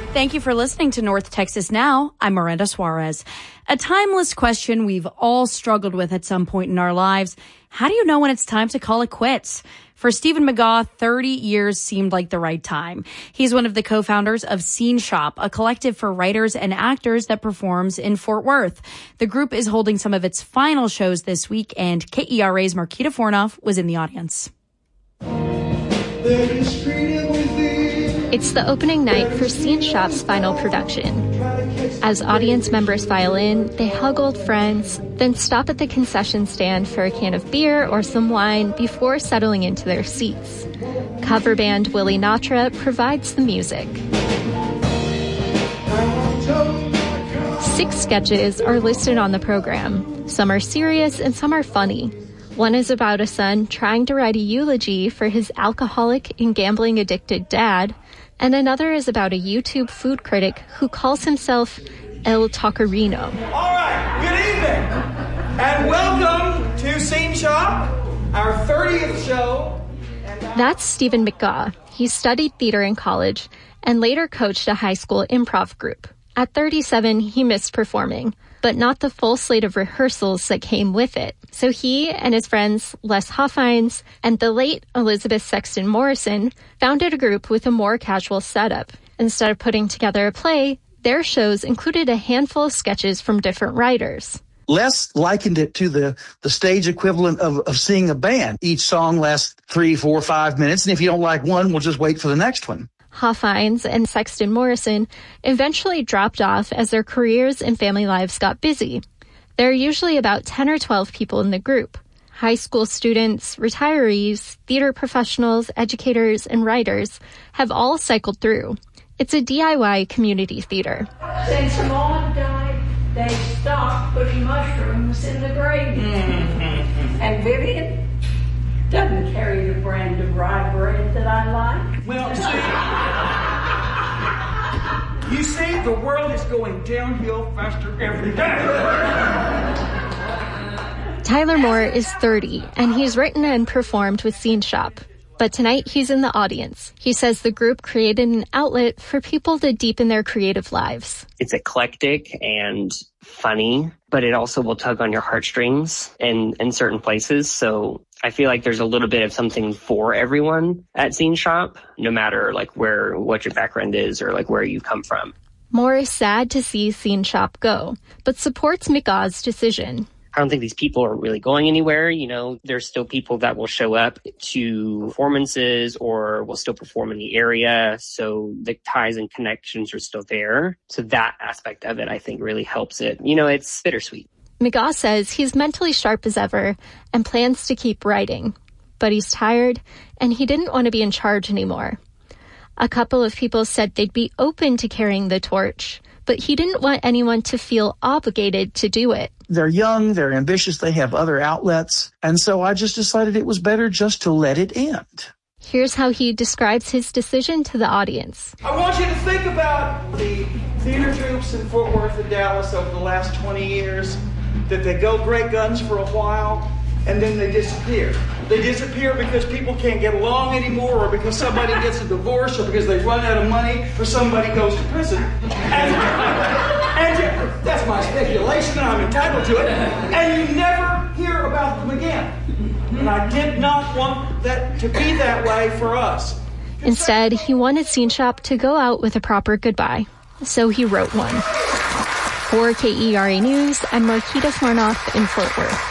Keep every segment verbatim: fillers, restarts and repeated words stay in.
Thank you for listening to North Texas Now. I'm Miranda Suarez. A timeless question we've all struggled with at some point in our lives. How do you know when it's time to call it quits? For Stephen McGaw, thirty years seemed like the right time. He's one of the co-founders of Scene Shop, a collective for writers and actors that performs in Fort Worth. The group is holding some of its final shows this week, and K E R A's Marquita Fornoff was in the audience. It's the opening night for Scene Shop's final production. As audience members file in, they hug old friends, then stop at the concession stand for a can of beer or some wine before settling into their seats. Cover band Willie Natra provides the music. Six sketches are listed on the program. Some are serious and some are funny. One is about a son trying to write a eulogy for his alcoholic and gambling-addicted dad, and another is about a YouTube food critic who calls himself El Taquerino. All right, good evening, and welcome to Scene Shop, our thirtieth show. That's Stephen McGaw. He studied theater in college and later coached a high school improv group. At thirty-seven, he missed performing, but not the full slate of rehearsals that came with it. So he and his friends Les Hoffines and the late Elizabeth Sexton Morrison founded a group with a more casual setup. Instead of putting together a play, their shows included a handful of sketches from different writers. Les likened it to the, the stage equivalent of, of seeing a band. Each song lasts three, four, five minutes, and if you don't like one, we'll just wait for the next one. Hoffines and Sexton Morrison eventually dropped off as their careers and family lives got busy. There are usually about ten or twelve people in the group. High school students, retirees, theater professionals, educators, and writers have all cycled through. It's a D I Y community theater. Since Mom died, they stopped putting mushrooms in the gravy. Mm-hmm. And Vivian doesn't carry the brand of rye bread that I like. Well, see, you see, the world is going downhill faster every day. Tyler Moore is thirty, and he's written and performed with Scene Shop. But tonight, he's in the audience. He says the group created an outlet for people to deepen their creative lives. It's eclectic and funny, but it also will tug on your heartstrings in, in certain places. So I feel like there's a little bit of something for everyone at Scene Shop, no matter like where, what your background is or like where you come from. Moore is sad to see Scene Shop go, but supports McGaw's decision. I don't think these people are really going anywhere. You know, there's still people that will show up to performances or will still perform in the area. So the ties and connections are still there. So that aspect of it, I think, really helps it. You know, it's bittersweet. McGaw says he's mentally sharp as ever and plans to keep writing. But he's tired and he didn't want to be in charge anymore. A couple of people said they'd be open to carrying the torch, but he didn't want anyone to feel obligated to do it. They're young, they're ambitious, they have other outlets, and so I just decided it was better just to let it end. Here's how he describes his decision to the audience. I want you to think about the theater troops in Fort Worth and Dallas over the last twenty years, that they go great guns for a while, and then they disappear. They disappear because people can't get along anymore, or because somebody gets a divorce, or because they run out of money, or somebody goes to prison. And, and that's my speculation, and I'm entitled to it. And you never hear about them again. And I did not want that to be that way for us. Instead, he wanted Scene Shop to go out with a proper goodbye. So he wrote one. For K E R A News, I'm Marquita Fornoff in Fort Worth.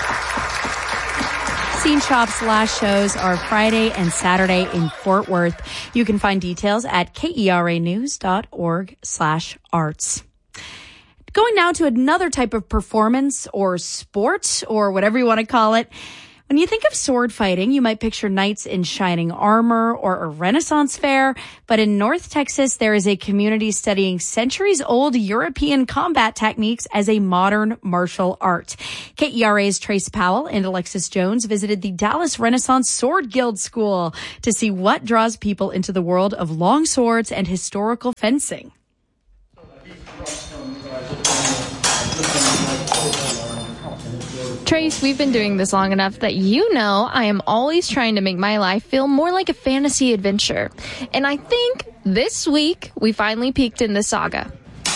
Scene Shop's last shows are Friday and Saturday in Fort Worth. You can find details at keranews.org slash arts. Going now to another type of performance or sport or whatever you want to call it. When you think of sword fighting, you might picture knights in shining armor or a Renaissance fair. But in North Texas, there is a community studying centuries-old European combat techniques as a modern martial art. K E R A's Trace Powell and Alexis Jones visited the Dallas Renaissance Sword Guild School to see what draws people into the world of long swords and historical fencing. Trace, we've been doing this long enough that you know I am always trying to make my life feel more like a fantasy adventure. And I think This week, we finally peeked in the saga.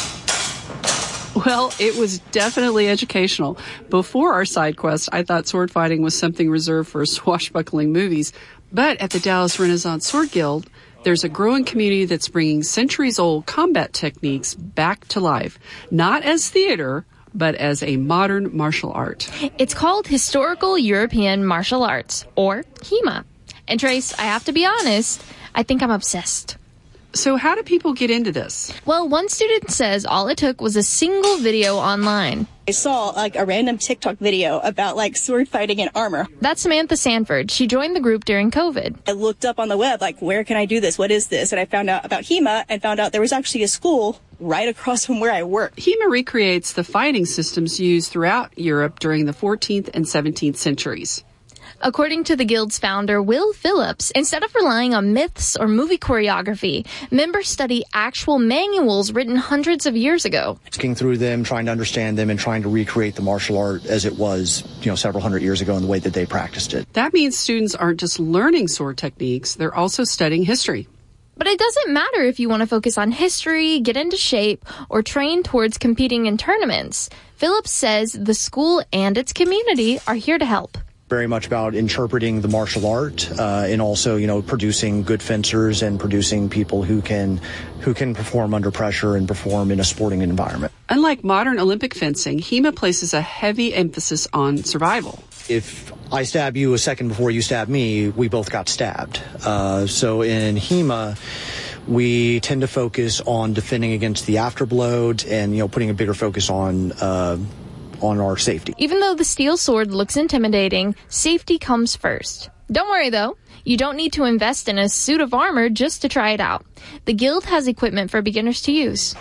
Well, it was definitely educational. Before our side quest, I thought sword fighting was something reserved for swashbuckling movies. But at the Dallas Renaissance Sword Guild, there's a growing community that's bringing centuries-old combat techniques back to life, not as theater, but as a modern martial art. It's called Historical European Martial Arts, or HEMA. And Trace, I have to be honest, I think I'm obsessed. So how do people get into this? Well, one student says all it took was a single video online. I saw like a random TikTok video about like sword fighting and armor. That's Samantha Sanford. She joined the group during COVID. I looked up on the web, like, where can I do this? What is this? And I found out about HEMA and found out there was actually a school right across from where I work. HEMA recreates the fighting systems used throughout Europe during the fourteenth and seventeenth centuries. According to the Guild's founder, Will Phillips, instead of relying on myths or movie choreography, members study actual manuals written hundreds of years ago. Looking through them, trying to understand them, and trying to recreate the martial art as it was, you know, several hundred years ago in the way that they practiced it. That means students aren't just learning sword techniques, they're also studying history. But it doesn't matter if you want to focus on history, get into shape, or train towards competing in tournaments. Phillips says the school and its community are here to help. Very much about interpreting the martial art uh, and also, you know, producing good fencers and producing people who can who can perform under pressure and perform in a sporting environment. Unlike modern Olympic fencing, HEMA places a heavy emphasis on survival. If I stab you a second before you stab me, we both got stabbed. Uh, so in HEMA, we tend to focus on defending against the afterblow and, you know, putting a bigger focus on uh, on our safety. Even though the steel sword looks intimidating, safety comes first. Don't worry though, you don't need to invest in a suit of armor just to try it out. The Guild has equipment for beginners to use.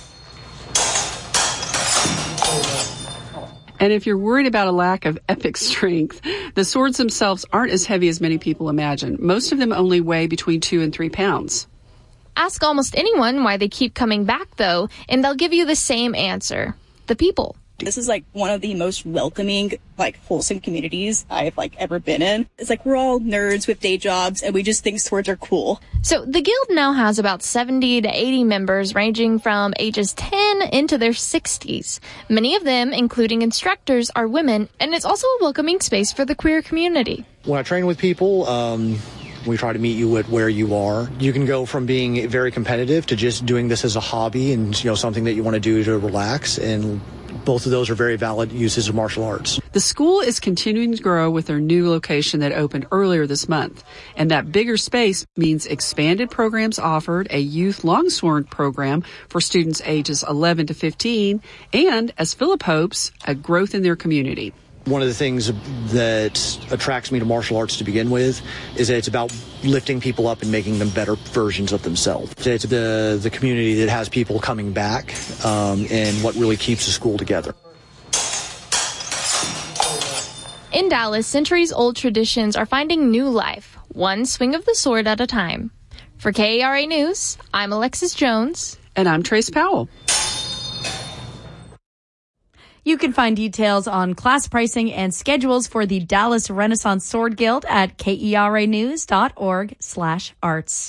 And if you're worried about a lack of epic strength, the swords themselves aren't as heavy as many people imagine. Most of them only weigh between two and three pounds. Ask almost anyone why they keep coming back though, and they'll give you the same answer. The people. This is like one of the most welcoming, like wholesome communities I've like ever been in. It's like we're all nerds with day jobs and we just think swords are cool. So the Guild now has about seventy to eighty members ranging from ages ten into their sixties. Many of them, including instructors, are women, and it's also a welcoming space for the queer community. When I train with people, um, we try to meet you at where you are. You can go from being very competitive to just doing this as a hobby and, you know, something that you want to do to relax, and both of those are very valid uses of martial arts. The school is continuing to grow with their new location that opened earlier this month. And that bigger space means expanded programs offered, a youth longsword program for students ages eleven to fifteen, and, as Philip hopes, a growth in their community. One of the things that attracts me to martial arts to begin with is that it's about lifting people up and making them better versions of themselves. It's the, the community that has people coming back um, and what really keeps the school together. In Dallas, centuries-old traditions are finding new life, one swing of the sword at a time. For K A R A News, I'm Alexis Jones. And I'm Trace Powell. You can find details on class pricing and schedules for the Dallas Renaissance Sword Guild at keranews.org slash arts.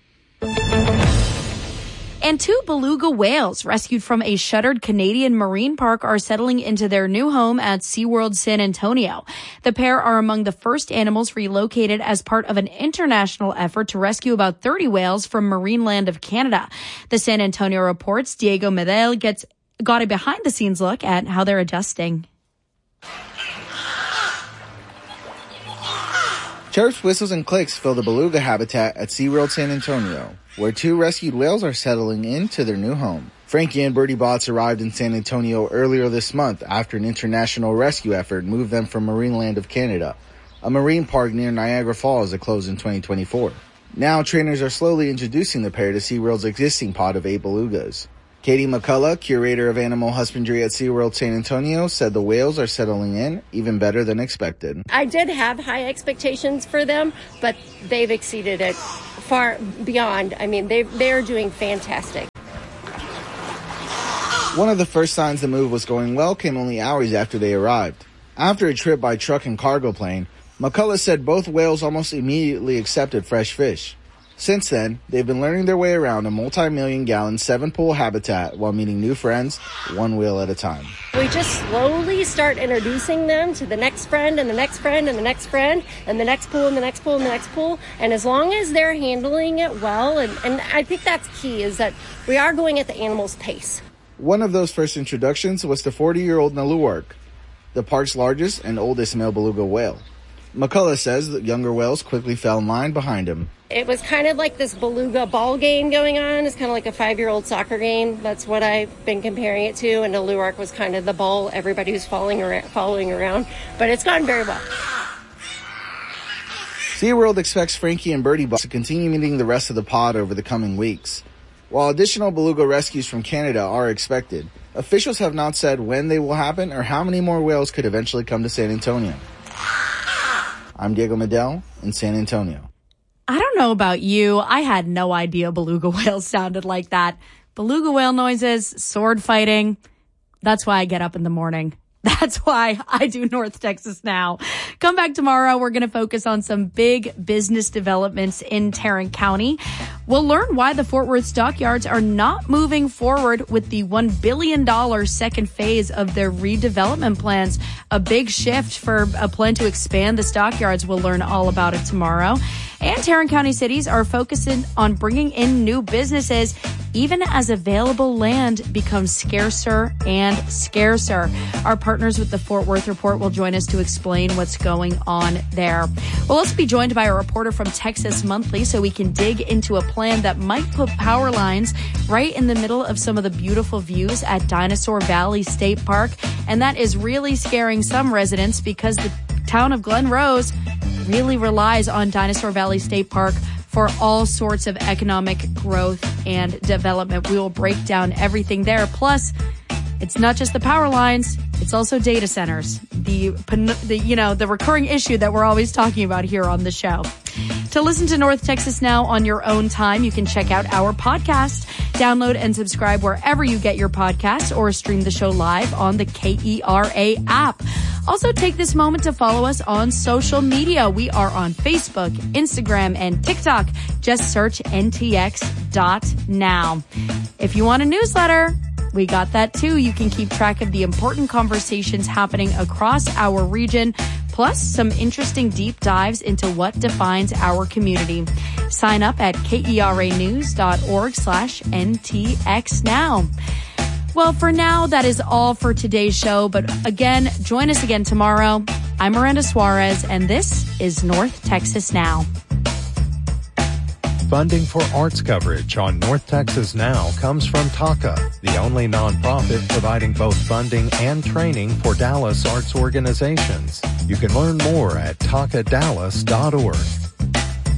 And two beluga whales rescued from a shuttered Canadian marine park are settling into their new home at SeaWorld San Antonio. The pair are among the first animals relocated as part of an international effort to rescue about thirty whales from marine land of Canada. The San Antonio Report's Diego Medel gets got a behind-the-scenes look at how they're adjusting. Chirps, whistles, and clicks fill the beluga habitat at SeaWorld San Antonio, where two rescued whales are settling into their new home. Frankie and Birdie Bots arrived in San Antonio earlier this month after an international rescue effort moved them from marine land of Canada, a marine park near Niagara Falls that closed in twenty twenty-four. Now, trainers are slowly introducing the pair to SeaWorld's existing pod of eight belugas. Katie McCullough, curator of animal husbandry at SeaWorld San Antonio, said the whales are settling in even better than expected. I did have high expectations for them, but they've exceeded it far beyond. I mean, they they're doing fantastic. One of the first signs the move was going well came only hours after they arrived. After a trip by truck and cargo plane, McCullough said both whales almost immediately accepted fresh fish. Since then, they've been learning their way around a multi-million gallon seven-pool habitat while meeting new friends, one whale at a time. We just slowly start introducing them to the next friend and the next friend and the next friend and the next pool and the next pool and the next pool. And as long as they're handling it well, and, and I think that's key, is that we are going at the animal's pace. One of those first introductions was to forty-year-old Naluark, the park's largest and oldest male beluga whale. McCullough says that younger whales quickly fell in line behind him. It was kind of like this beluga ball game going on. It's kind of like a five-year-old soccer game. That's what I've been comparing it to. And the Naluark was kind of the ball everybody was following around, following around. But it's gone very well. SeaWorld expects Frankie and Birdie Bots to continue meeting the rest of the pod over the coming weeks. While additional beluga rescues from Canada are expected, officials have not said when they will happen or how many more whales could eventually come to San Antonio. I'm Diego Medel in San Antonio. I don't know about you. I had no idea beluga whales sounded like that. Beluga whale noises, sword fighting. That's why I get up in the morning. That's why I do North Texas Now. Come back tomorrow. We're going to focus on some big business developments in Tarrant County. We'll learn why the Fort Worth stockyards are not moving forward with the one billion dollars second phase of their redevelopment plans. A big shift for a plan to expand the stockyards. We'll learn all about it tomorrow. And Tarrant County cities are focusing on bringing in new businesses, even as available land becomes scarcer and scarcer. Our partners with the Fort Worth Report will join us to explain what's going on there. We'll also be joined by a reporter from Texas Monthly so we can dig into a plan that might put power lines right in the middle of some of the beautiful views at Dinosaur Valley State Park. And that is really scaring some residents because the town of Glen Rose really relies on Dinosaur Valley State Park for all sorts of economic growth and development. We will break down everything there. Plus, it's not just the power lines, it's also data centers. The, the, you know, the recurring issue that we're always talking about here on the show. To listen to North Texas Now on your own time, you can check out our podcast. Download and subscribe wherever you get your podcasts or stream the show live on the K E R A app. Also, take this moment to follow us on social media. We are on Facebook, Instagram, and TikTok. Just search N T X dot now. If you want a newsletter, we got that too. You can keep track of the important conversations happening across our region, plus some interesting deep dives into what defines our community. Sign up at keranews.org slash NTX now. Well, for now, that is all for today's show. But again, join us again tomorrow. I'm Miranda Suarez, and this is North Texas Now. Funding for arts coverage on North Texas Now comes from TACA, the only nonprofit providing both funding and training for Dallas arts organizations. You can learn more at taka dallas dot org.